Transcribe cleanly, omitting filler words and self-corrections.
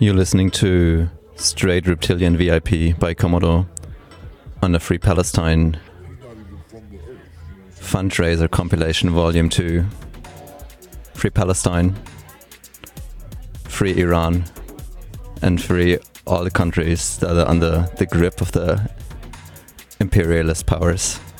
You're listening to Straight Reptilian VIP by Komodo on the Free Palestine Fundraiser Compilation Volume 2. Free Palestine, free Iran, and free all the countries that are under the grip of the imperialist powers.